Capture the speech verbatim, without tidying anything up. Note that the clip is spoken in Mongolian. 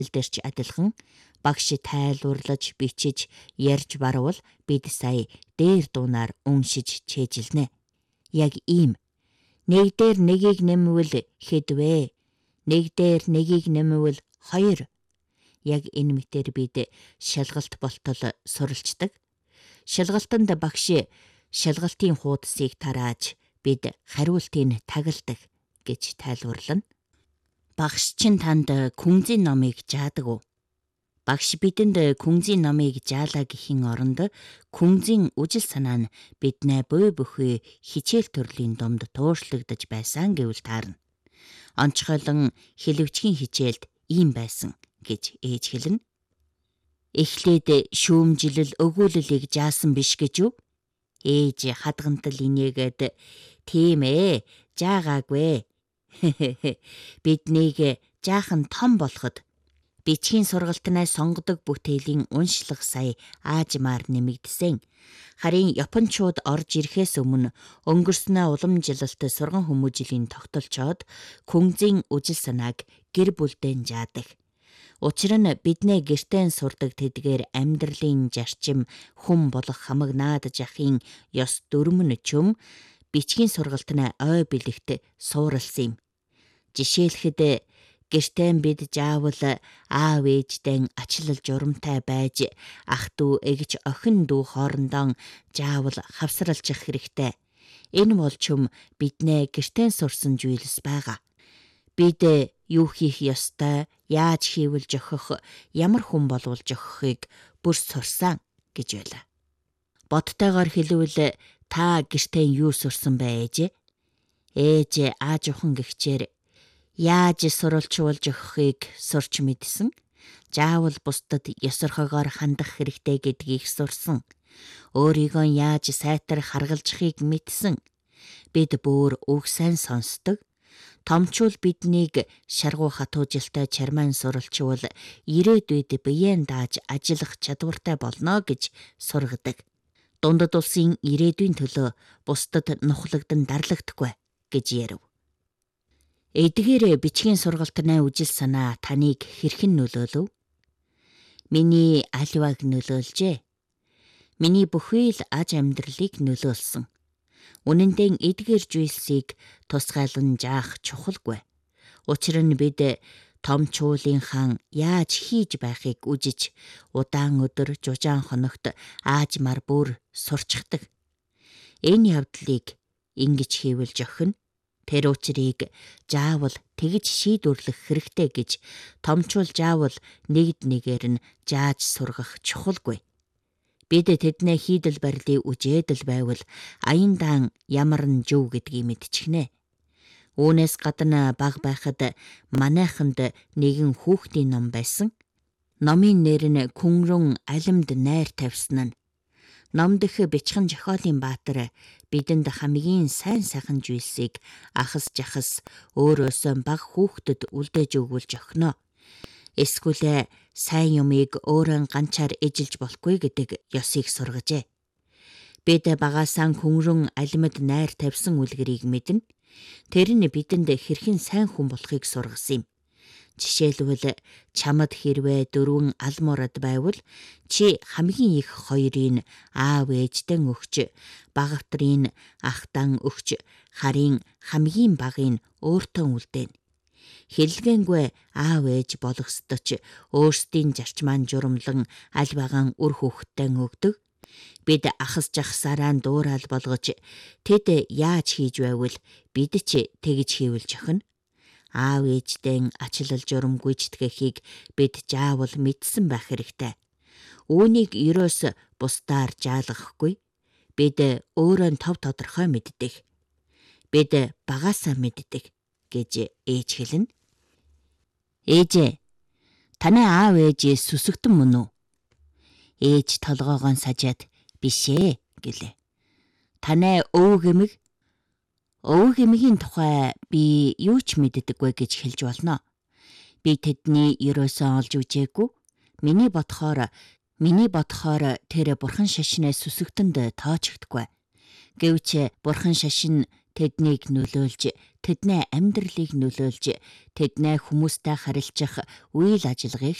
дээр ч адилхан багш тайлбарлаж бичиж ярьж барвал бид сая дээр дуунаар уншиж чэжилнэ. Яг ийм. Нэг дээр нэгийг нэмвэл хэдвэ? Нэг дээр нэгийг нэмвэл хоёр. Яг энэ мэтээр бид шалгалт болтол суралцдаг. Шалгалтанд багш шалгалтын хуудсыг тарааж бид хариултыг тагладаг гэж тайлбарлана. Багш чинь танд күнзийн номыг жаадаг уу? Багш бидэнд күнзийн номыг жаалаа гэхийн оронд күнзийн үжил санаа нь биднээ буй бүхий хичээл төрлийн домд тууршлагдаж байсан гэвэл таарна. Онцгойлон хэлвчгийн хичээлд ийм байсан гэж ээж хэлнэ. Эхлээд шүүмжилэл өгүүлэлийг жаасан биш гэж юу? Ээж хадгантал инээгээд тийм ээ, жаагаагүй. Биднийг жаахан том болоход бичгийн сургалтнаа сонгодог бүтээлийн уншлах сая аажмаар нэмэгдсэн. Харин Япончууд орж ирэхээс өмнө өнгөрснөө уламжилалт сурган хүмүүжлийн тогтолцоод күнзийн үжил санааг гэр бүлдээ жаадаг. Учир нь биднээ гэртээ сурдаг тэдгээр амьдралын зарчим хүм болох хамаг наадаж ахын ёс дүрмэн чөм бичгийн сургалтнаа ой бэлэгт сууралсан юм. Жишээлхэд гэртээ бид заавал аав ээждээ ачлал журамтай байж ах дүү эгч охин дүү хоорондоо заавал хавсралчих хэрэгтэй. Энэ бол чөм биднээ гэртээ сурсан зүйлс байгаа. Бид юу хийх ёстой, яаж хийвэл жохих, ямар хүн болвол жохихыг бүр сурсан гэж байлаа. Бодтойгоор хэлвэл та гэртээ юу сурсан бэ ээж? Ээж ааж ухаан гихчээр яаж сурвалжуул жохихыг сурч мэдсэн. Заавал бусдад ёсорхогоор хандах хэрэгтэй гэдгийг сурсан. Өөрийгөө яаж сайтар харгалзахыг мэдсэн. Бид бүр үг сайн сонсдог. Томчул биднийг шаргуу хатуужилтай чармаан суралчвал ирээдүйд биеэн дааж ажиллах чадвартай болно гэж сургадаг. Дундад улсын ирээдүйн төлөө бусдад нухлагдан дарлагдахгүй гэж ярив. Эдгээр бичгийн сургалтнаа үжил санаа таныг хэрхэн нөлөөлөв? Миний аливааг нөлөөлжээ. Миний бүхий л аж амьдралыг нөлөөлсөн. Үнэн дээр эдгээр зүйлсийг тусгайлан заах чухалгүй. Учир нь бид томчуулынхаа яаж хийж байхыг үжиж удаан өдөр жужаан хоногт аажмаар бүр сурчдаг. Энэ явдлыг ингэж хийвэл жохино. Тэр учрыг заавал тэгж шийдвэрлэх хэрэгтэй гэж томчуул заавал нэгд нэгээр нь зааж сургах чухалгүй. Бид тэдний хийдэл барилыг үжээдэл байвал аян ямар нь жив гэдгийг мэдчихнэ. Үүнээс гадна баг байхад манайханд нэгэн хүүхдийн ном байсан. Номын нэр нь Күнрэн алимд найр тавьсан нь. Ном дэх бичгэн Жохиолын баатар бидэнд хамгийн сайн сайхан зүйлсийг ахас жахас өөрөөсөө баг хүүхдэд үлдээж өгвөл жохино. Эсвэл сайн юмыг өөрөө ганчаар эжилж болохгүй гэдэг ёсыг сургажээ. Бид багаасаа Күнрэн алимд найр тавьсан үлгэрийг мэднэ. Тэр нь бидэнд хэрхэн сайн хүн болохыг сургасан юм. Жишээлбэл чамд хэрвээ дөрвөн алмуурад байвал чи хамгийн их хоёрын аав ээждэн өгч, багавтрын ахтан өгч, харин хамгийн багын өөртөө үлдээн. Хэллэгэнгүй аав ээж болгосдоч өөрсдийн зарчмаан журамлан аль багаан үр хүүхдтэй өгдөг. Бид ахас жахсараа дуурал болгож тэд яаж хийж байвал бид ч тэгж хийвэл жохино. Аав ээждээ ачлал журам гүйцэтгэхийг бид заавал мэдсэн байх хэрэгтэй. Үүнийг ерөөс бусдаар жаалгахгүй. Бид өөрөө тов тодорхой мэддэг. Бид багаасаа мэддэг гэж ээж хэлнэ. Ээж, таны аав ээж сүсэгтэн мөн үү? Ээж толгоогоо сажаад бишээ гэлээ. Таны өвөг эмэг? Өвөг эмэгийн тухай би юу ч мэддэггүй гэж хэлж болно. Би тэдний ерөөсөө олж үзээгүй. Миний бодохоор миний бодохоор тэр бурхан шашнаа сүсэгтэнд тоочдоггүй. Гэвч бурхан шашин тэднийг нөлөөлж, тэдний амьдралыг нөлөөлж, тэдний хүмүүстэй харилцах үйл ажиллагааг